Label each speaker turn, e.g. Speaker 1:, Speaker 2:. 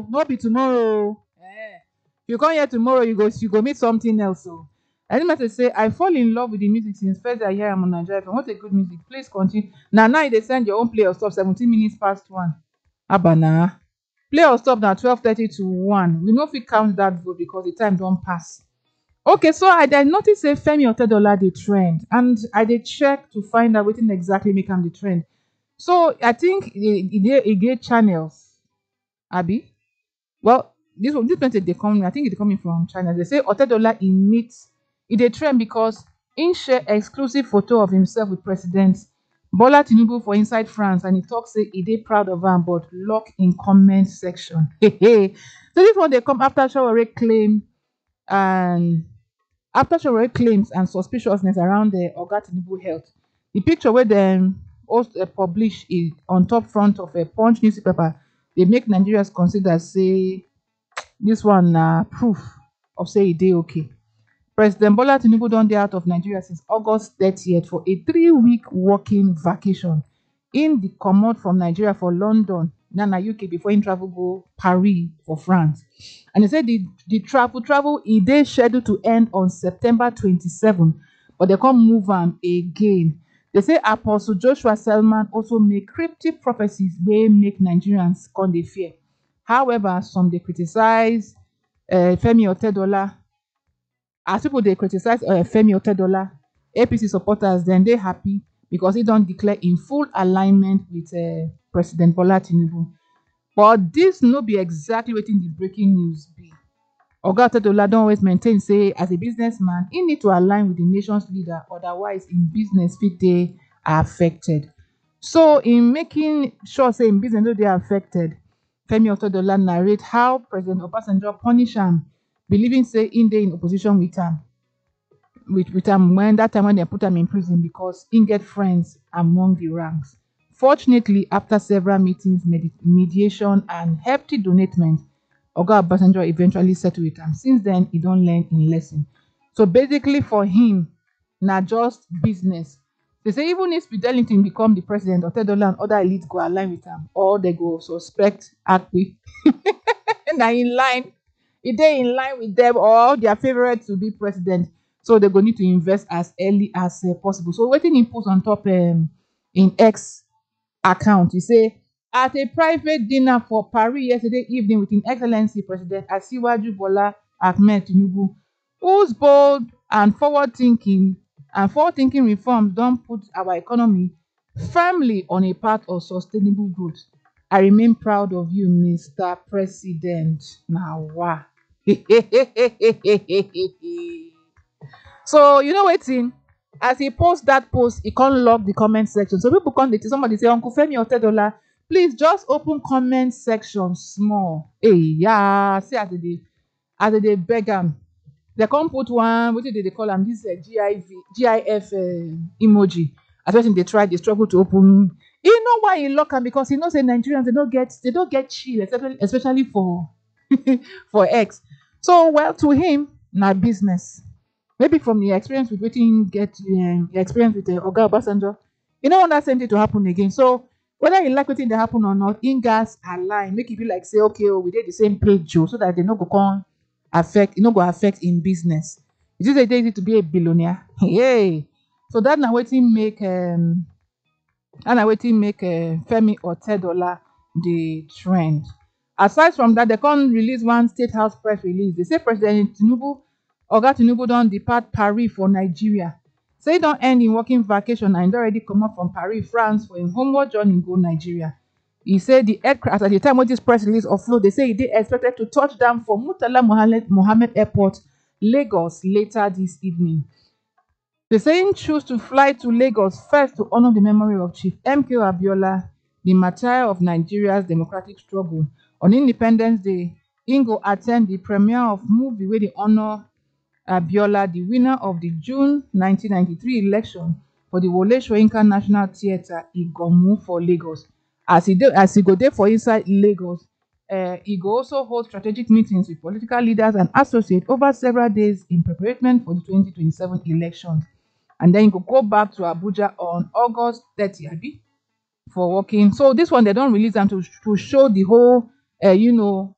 Speaker 1: no be tomorrow. You come here tomorrow, you go meet something else. So I didn't to say I fall in love with the music since first I hear I'm on Nigeria. If you want a good music, please continue. Now they send your own play or stop 17 minutes past one. Abana. Play or stop now 12:30 to 1. We know if we count that vote because the time don't pass. Okay, so I did notice say Femi Otedola the trend, and I did check to find out what exactly make am the trend. So I think it get channels, Abby. Well, this one they come. I think it's coming from China. They say Otedola emits it a trend because in share exclusive photo of himself with President Bola Tinubu for inside France, and he talks say he dey proud of him, but lock in comment section. So this one they come after Shawore claim and after Shawore claims and suspiciousness around the Oga Tinubu health. The picture where them also publish is on top front of a Punch newspaper. They make Nigerians consider say this one proof of say e dey okay. President Bola Tinubu don dey out of Nigeria since August 30th for a 3-week working vacation. In the comot from Nigeria for London, na UK before im travel go Paris for France. And they said the travel e dey scheduled to end on September 27, but they can't move am again. They say Apostle Joshua Selman also make cryptic prophecies wey make Nigerians come dey fear. However, some dey criticize Femi Otedola. As people dey criticize Femi Otedola, APC supporters then they happy because he don't declare in full alignment with President Bola Tinubu. But this no be exactly wetin the breaking news be. Oga Otedola don always maintain say as a businessman, he need to align with the nation's leader, otherwise in business fit dey affected. So in making sure say in business no dey affected, Femi Otedola narrate how President Obasanjo punish am, believing say in dey in opposition with am. With am when that time when they put him in prison because he get friends among the ranks. Fortunately, after several meetings, mediation, and hefty donatement, Oga Obasanjo eventually settled with him. Since then, he don't learn in lesson. So basically, for him, not just business. They say even if Fidelity become the president, Otedola and other elites go align with him, or they go suspect Akpi. And in line, if they in line with them or their favorite to be president. So they go need to invest as early as possible. So waiting he post on top in X account, he say at a private dinner for Paris yesterday evening with His Excellency President Asiwaju Bola Ahmed Tinubu, whose bold and forward-thinking reforms don't put our economy firmly on a path of sustainable growth. I remain proud of you, Mr. President. Now, wow. So you know wetin? As he post that post, he can't lock the comment section. So people come to somebody say, Uncle Femi Otedola, please just open comment section small. Hey, yeah, see as they beg am. They can't put one, what did they call them? This GIF emoji. As when they struggle to open. You know why he lock am? Because he knows that Nigerians they don't get chill, especially for for X. So well to him, na business. Maybe from the experience with waiting, get the experience with Oga Obasanjo, you don't want that same thing to happen again. So whether you like waiting to happen or not, in gas align, make it be like say, okay, oh, we did the same page, Joe, so that they no go come affect, go affect in business. It is a day to be a billionaire. Yay! So that now waiting make Femi Otedola the trend. Aside from that, they can't release one State House press release. They say President Tinubu, Oga Tinubu don depart Paris for Nigeria. Say he don end in working vacation and already come up from Paris, France for a homeward journey go Nigeria. He said the aircraft at the time when this press release offload, they say he did expected to touch down for Murtala Mohammed Airport, Lagos later this evening. They say he choose to fly to Lagos first to honor the memory of Chief MK Abiola, the martyr of Nigeria's democratic struggle. On Independence Day, he go attend the premiere of movie where they honor Abiola, the winner of the June 1993 election for the Wole Soyinka National Theatre, Igomu for Lagos. As he go there for inside Lagos, he go also hold strategic meetings with political leaders and associates over several days in preparation for the 2027 elections. And then he go back to Abuja on August 30th for working. So this one, they don't release them to show the whole,